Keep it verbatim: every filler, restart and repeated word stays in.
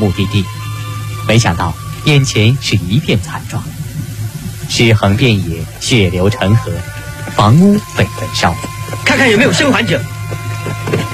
目的地，没想到眼前是一片惨状，尸横遍野，血流成河，房屋被焚烧。 看看有没有生还者。